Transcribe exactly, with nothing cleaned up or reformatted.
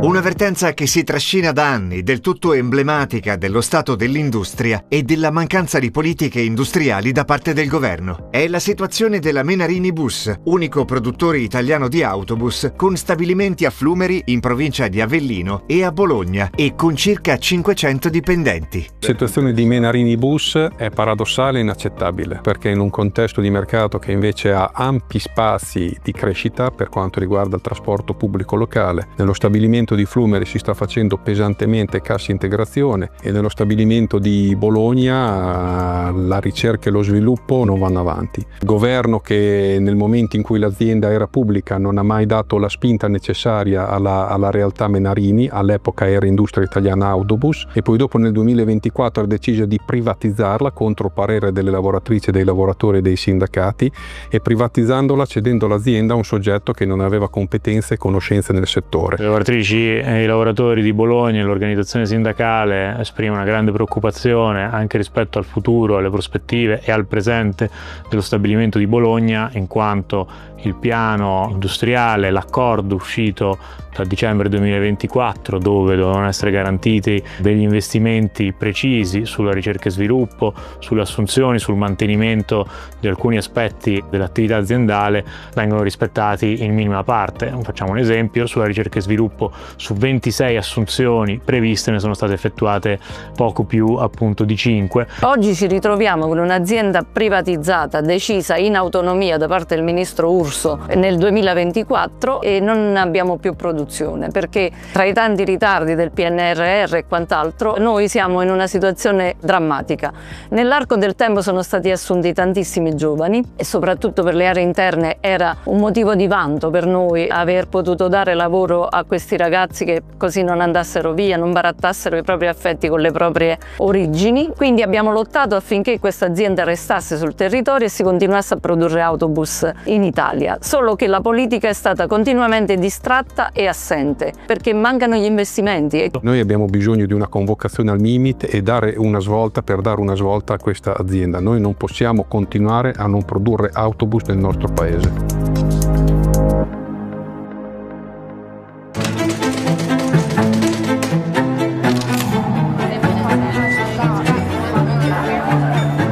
Un'avvertenza che si trascina da anni, del tutto emblematica dello stato dell'industria e della mancanza di politiche industriali da parte del governo. È la situazione della Menarini Bus, unico produttore italiano di autobus con stabilimenti a Flumeri, in provincia di Avellino, e a Bologna, e con circa cinquecento dipendenti. La situazione di Menarini Bus è paradossale e inaccettabile, perché in un contesto di mercato che invece ha ampi spazi di crescita per quanto riguarda il trasporto pubblico locale, nello stabilimento di Flumeri si sta facendo pesantemente cassa integrazione e nello stabilimento di Bologna la ricerca e lo sviluppo non vanno avanti. Il governo, che nel momento in cui l'azienda era pubblica non ha mai dato la spinta necessaria alla, alla realtà Menarini, all'epoca era Industria Italiana Autobus, e poi dopo nel duemilaventiquattro ha deciso di privatizzarla contro parere delle lavoratrici, dei lavoratori e dei sindacati, e privatizzandola cedendo l'azienda a un soggetto che non aveva competenze e conoscenze nel settore. Le lavoratrici e i lavoratori di Bologna e l'organizzazione sindacale esprimono una grande preoccupazione anche rispetto al futuro, alle prospettive e al presente dello stabilimento di Bologna, in quanto il piano industriale, l'accordo uscito tra dicembre duemilaventiquattro, dove dovevano essere garantiti degli investimenti precisi sulla ricerca e sviluppo, sulle assunzioni, sul mantenimento di alcuni aspetti dell'attività aziendale, vengono rispettati in minima parte. Facciamo un esempio: sulla ricerca e sviluppo, su ventisei assunzioni previste ne sono state effettuate poco più appunto di cinque. Oggi ci ritroviamo con un'azienda privatizzata, decisa in autonomia da parte del ministro Urso nel duemilaventiquattro, e non abbiamo più produzione, perché tra i tanti ritardi del P N R R e quant'altro noi siamo in una situazione drammatica. Nell'arco del tempo sono stati assunti tantissimi giovani e soprattutto per le aree interne era un motivo di vanto per noi aver potuto dare lavoro a questi ragazzi, che così non andassero via, non barattassero i propri affetti con le proprie origini. Quindi abbiamo lottato affinché questa azienda restasse sul territorio e si continuasse a produrre autobus in Italia, solo che la politica è stata continuamente distratta e assente, perché mancano gli investimenti. Noi abbiamo bisogno di una convocazione al Mimit e dare una svolta per dare una svolta a questa azienda. Noi non possiamo continuare a non produrre autobus nel nostro paese.